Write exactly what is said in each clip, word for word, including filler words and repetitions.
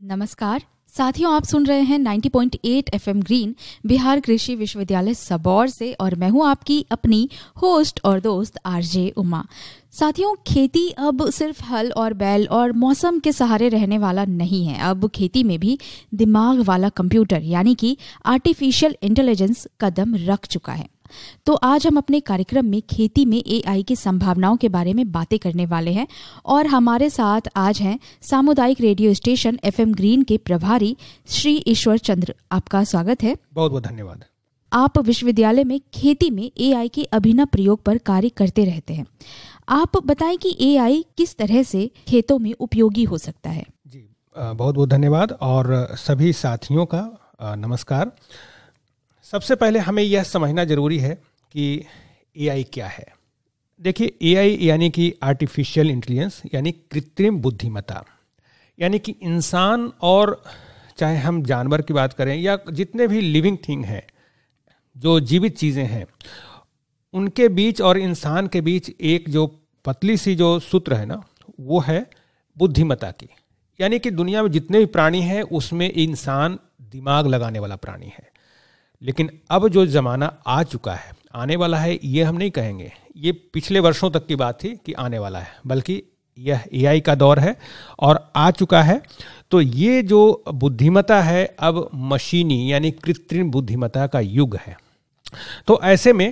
नमस्कार साथियों, आप सुन रहे हैं नब्बे पॉइंट आठ एफएम ग्रीन बिहार कृषि विश्वविद्यालय सबौर से और मैं हूं आपकी अपनी होस्ट और दोस्त आरजे उमा। साथियों, खेती अब सिर्फ हल और बैल और मौसम के सहारे रहने वाला नहीं है। अब खेती में भी दिमाग वाला कंप्यूटर यानी कि आर्टिफिशियल इंटेलिजेंस कदम रख चुका है। तो आज हम अपने कार्यक्रम में खेती में एआई की संभावनाओं के बारे में बातें करने वाले हैं और हमारे साथ आज हैं सामुदायिक रेडियो स्टेशन एफएम ग्रीन के प्रभारी श्री ईश्वर चंद्र। आपका स्वागत है। बहुत बहुत धन्यवाद। आप विश्वविद्यालय में खेती में एआई के अभिनव प्रयोग पर कार्य करते रहते हैं। आप बताएं कि एआई किस तरह से खेतों में उपयोगी हो सकता है। जी बहुत बहुत धन्यवाद और सभी साथियों का नमस्कार। सबसे पहले हमें यह समझना जरूरी है कि एआई क्या है। देखिए, एआई यानी कि आर्टिफिशियल इंटेलिजेंस यानी कृत्रिम बुद्धिमत्ता, यानी कि इंसान और चाहे हम जानवर की बात करें या जितने भी लिविंग थिंग हैं, जो जीवित चीज़ें हैं, उनके बीच और इंसान के बीच एक जो पतली सी जो सूत्र है ना, वो है बुद्धिमत्ता की। यानी कि दुनिया में जितने भी प्राणी हैं उसमें इंसान दिमाग लगाने वाला प्राणी है। लेकिन अब जो ज़माना आ चुका है, आने वाला है, ये हम नहीं कहेंगे, ये पिछले वर्षों तक की बात थी कि आने वाला है, बल्कि यह एआई का दौर है और आ चुका है। तो ये जो बुद्धिमत्ता है अब मशीनी यानी कृत्रिम बुद्धिमत्ता का युग है। तो ऐसे में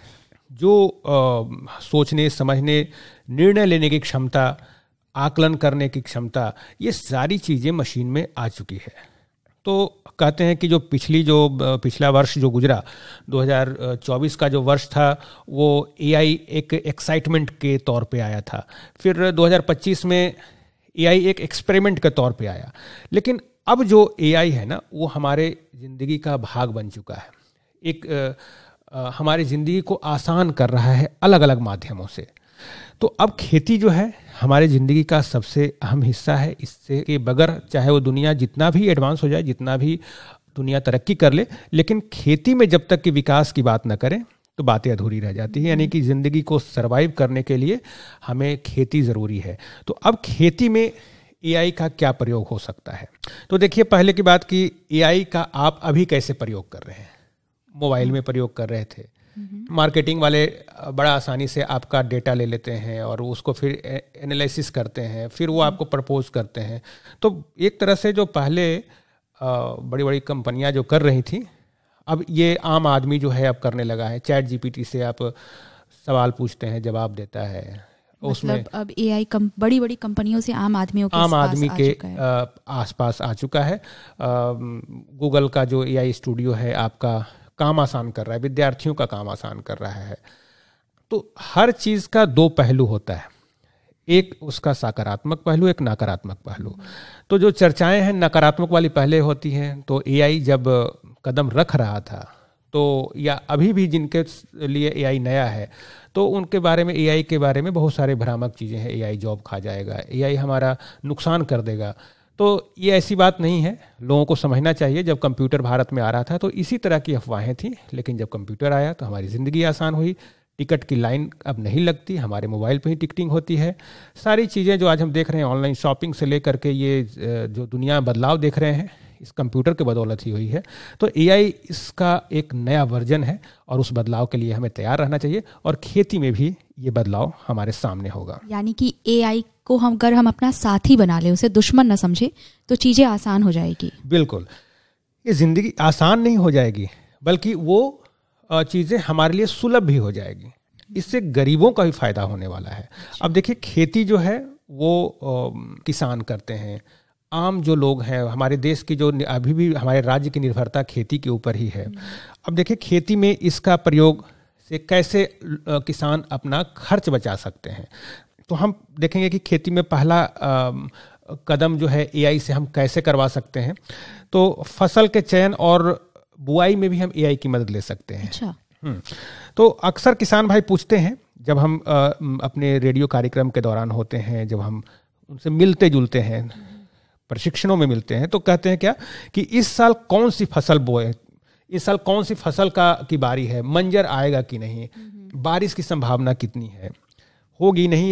जो आ, सोचने, समझने, निर्णय लेने की क्षमता, आकलन करने की क्षमता, ये सारी चीज़ें मशीन में आ चुकी है। तो कहते हैं कि जो पिछली जो पिछला वर्ष जो गुजरा दो हज़ार चौबीस का जो वर्ष था, वो एआई एक एक्साइटमेंट के तौर पे आया था। फिर दो हज़ार पच्चीस में एआई एक एक्सपेरिमेंट के तौर पे आया। लेकिन अब जो एआई है ना, वो हमारे ज़िंदगी का भाग बन चुका है। एक आ, आ, हमारी ज़िंदगी को आसान कर रहा है अलग अलग माध्यमों से। तो अब खेती जो है हमारे ज़िंदगी का सबसे अहम हिस्सा है। इससे के बगैर चाहे वो दुनिया जितना भी एडवांस हो जाए, जितना भी दुनिया तरक्की कर ले, लेकिन खेती में जब तक कि विकास की बात न करें तो बातें अधूरी रह जाती हैं। यानी कि ज़िंदगी को सरवाइव करने के लिए हमें खेती ज़रूरी है। तो अब खेती में एआई का क्या प्रयोग हो सकता है? तो देखिए, पहले की बात कि एआई का आप अभी कैसे प्रयोग कर रहे हैं। मोबाइल में प्रयोग कर रहे थे। मार्केटिंग वाले बड़ा आसानी से आपका डेटा ले लेते हैं और उसको फिर एनालिसिस करते हैं, फिर वो आपको प्रपोज करते हैं। तो एक तरह से जो पहले बड़ी बड़ी कंपनियां जो कर रही थी, अब ये आम आदमी जो है अब करने लगा है। चैट जीपीटी से आप सवाल पूछते हैं, जवाब देता है। मतलब उसमें अब एआई कम बड़ी बड़ी कंपनियों से आम आदमियों के आम आदमी के आसपास आ चुका है। गूगल का जो एआई स्टूडियो है आपका काम आसान कर रहा है, विद्यार्थियों का काम आसान कर रहा है। तो हर चीज़ का दो पहलू होता है, एक उसका सकारात्मक पहलू, एक नकारात्मक पहलू। तो जो चर्चाएं हैं नकारात्मक वाली पहले होती हैं। तो एआई जब कदम रख रहा था, तो या अभी भी जिनके लिए एआई नया है, तो उनके बारे में, एआई के बारे में बहुत सारे भ्रामक चीज़ें हैं। एआई जॉब खा जाएगा, एआई हमारा नुकसान कर देगा। तो ये ऐसी बात नहीं है, लोगों को समझना चाहिए। जब कंप्यूटर भारत में आ रहा था तो इसी तरह की अफवाहें थी, लेकिन जब कंप्यूटर आया तो हमारी ज़िंदगी आसान हुई। टिकट की लाइन अब नहीं लगती, हमारे मोबाइल पे ही टिकटिंग होती है। सारी चीज़ें जो आज हम देख रहे हैं, ऑनलाइन शॉपिंग से लेकर के ये जो दुनिया में बदलाव देख रहे हैं, इस कंप्यूटर के बदौलत ही हुई है। तो एआई इसका एक नया वर्जन है और उस बदलाव के लिए हमें तैयार रहना चाहिए और खेती में भी ये बदलाव हमारे सामने होगा। यानी कि एआई को हम अगर हम अपना साथी बना ले, उसे दुश्मन न समझे, तो चीज़ें आसान हो जाएगी। बिल्कुल, ये ज़िंदगी आसान नहीं हो जाएगी, बल्कि वो चीज़ें हमारे लिए सुलभ भी हो जाएगी। इससे गरीबों का भी फायदा होने वाला है। अब देखिए, खेती जो है वो किसान करते हैं, आम जो लोग हैं, हमारे देश की जो अभी भी हमारे राज्य की निर्भरता खेती के ऊपर ही है। अब देखिए, खेती में इसका प्रयोग से कैसे किसान अपना खर्च बचा सकते हैं। तो हम देखेंगे कि खेती में पहला आ, कदम जो है एआई से हम कैसे करवा सकते हैं। तो फसल के चयन और बुआई में भी हम एआई की मदद ले सकते हैं। अच्छा। तो अक्सर किसान भाई पूछते हैं, जब हम आ, अपने रेडियो कार्यक्रम के दौरान होते हैं, जब हम उनसे मिलते जुलते हैं, प्रशिक्षणों में मिलते हैं, तो कहते हैं क्या कि इस साल कौन सी फसल बोए, इस साल कौन सी फसल का की बारी है, मंजर आएगा कि नहीं, बारिश की संभावना कितनी है, होगी नहीं